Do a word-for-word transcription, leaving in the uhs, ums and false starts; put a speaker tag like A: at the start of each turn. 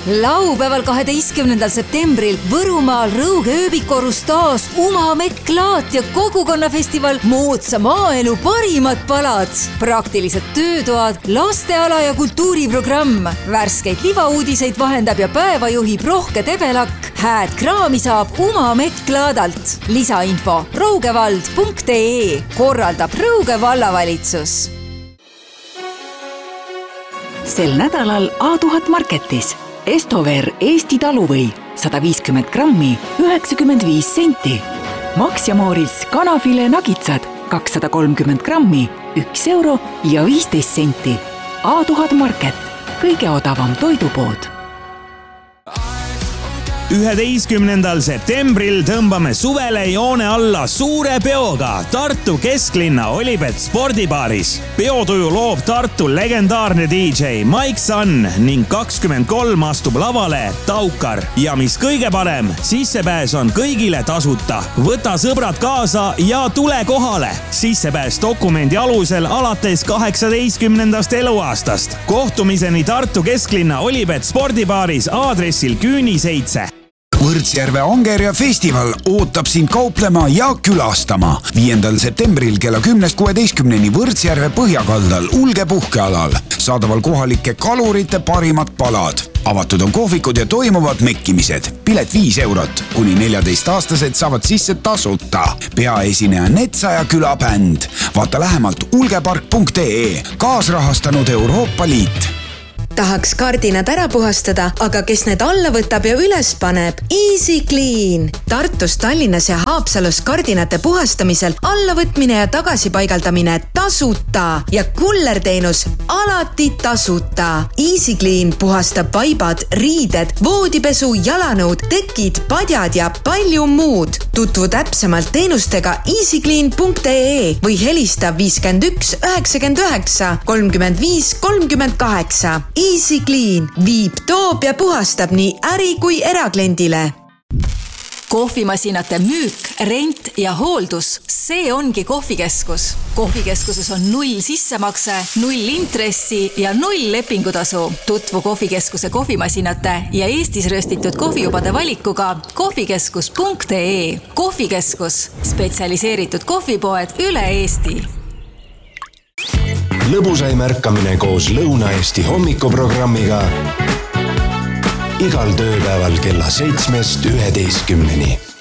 A: Laupäeval kaheteistkümnendal septembril Võrumaal Rõuge ööbikorus taas Uma Meklaat ja kogukonnafestival Moodsa maaelu parimad palad. Praktilised töötoad, lasteala ja kultuuriprogramm. Värskeid libauudiseid vahendab ja päeva juhib Rohke Tebelak. Hääd kraami saab Uma Meklaadalt. Lisainfo rougevald punkt ee. Korraldab Rõuge vallavalitsus.
B: Sel nädalal A tuhat marketis Estover Eesti taluvõi sada viiskümmend grammi üheksakümmend viis senti. Max ja Mooris kanafile nagitsad kakssada kolmkümmend grammi üks euro ja viisteist senti. A tuhat market, kõige odavam toidupood.
C: üheteistkümnendal septembril tõmbame suvele joone alla suure peoga Tartu kesklinna Olibet spordibaaris. Peotuju loob Tartu legendaarne D J Mike Sun ning kakskümmend kolm astub lavale Taukar. Ja mis kõige parem, sissepääs on kõigile tasuta. Võta sõbrad kaasa ja tule kohale. Sissepääs dokumendi alusel alates kaheksateistkümnendast eluaastast. Kohtumiseni Tartu kesklinna Olibet spordibaaris aadressil Küüni seitse.
D: Võrtsjärve Angerja festival ootab sind kauplema ja külastama. viiendal septembril kella kümnest kuueteistkümneni Võrtsjärve põhjakaldal Ulge puhkealal. Saadaval kohalike kalurite parimad palad. Avatud on kohvikud ja toimuvad mekkimised. Pilet viis eurot. Kuni neljateist-aastased saavad sisse tasuta. Peaesineja Netsa ja külabänd. Vaata lähemalt ulgepark punkt ee. Kaasrahastanud Euroopa Liit.
E: Tahaks kardinad ära puhastada, aga kes need alla võtab ja üles paneb? Easy Clean. Tartus, Tallinnas ja Haapsalus kardinate puhastamisel allavõtmine ja tagasipaigaldamine tasuta ja kullerteenus alati tasuta. Easy Clean puhastab vaibad, riided, voodipesu, jalanõud, tekid, padjad ja palju muud. Tutvu täpsemalt teenustega easy clean punkt ee või helista viiskümmend üks üheksakümmend üheksa kolmkümmend viis kolmkümmend kaheksa. Easy Clean viib, toob ja puhastab nii äri kui erakliendile.
A: Kohvimasinate müük, rent ja hooldus, see ongi kohvikeskus. Kohvikeskuses on null sissemakse, null intressi ja null lepingutasu. Tutvu kohvikeskuse kohvimasinate ja Eestis röstitud kohvijubade valikuga kohvikeskus punkt ee. Kohvikeskus, spetsialiseeritud kohvipoed üle Eesti.
F: Lõbusai märkamine koos Lõuna-Eesti hommikuprogrammiga igal tööpäeval kella seitsmest üheteistkümneni.